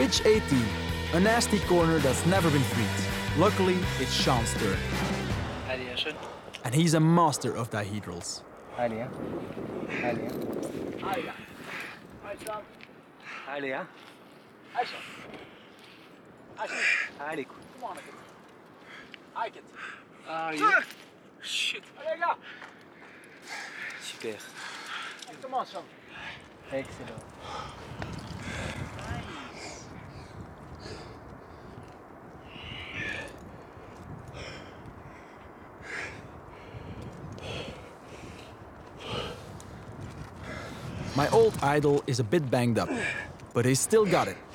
Pitch 18, a nasty corner that's never been freed. Luckily, it's Sean's turn. عالي يا شن. And he's a master of dihedrals. عالية. عالية. عالية. عالية. عالية. عشان. عشان. عاليك. Come on, kid. Hi, kid. عالية. Shit. Allez, gars. Super. Come on, Sean. Excellent. My old idol is a bit banged up, but he's still got it.